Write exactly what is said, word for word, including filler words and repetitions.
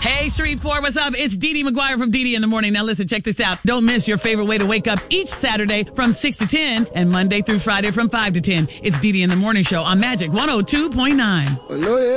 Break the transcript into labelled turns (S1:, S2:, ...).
S1: Hey, Shreveport, what's up? It's Dee Dee McGuire from Dee Dee in the Morning. Now listen, check this out. Don't miss your favorite way to wake up each Saturday from six to ten and Monday through Friday from five to ten. It's Dee Dee in the Morning Show on Magic one oh two point nine.